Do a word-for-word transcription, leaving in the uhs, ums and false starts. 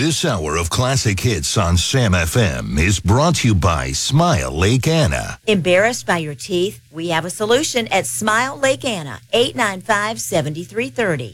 This hour of classic hits on Sam F M is brought to you by Smile Lake Anna. Embarrassed by your teeth? We have a solution at Smile Lake Anna, eight nine five, seven three three zero.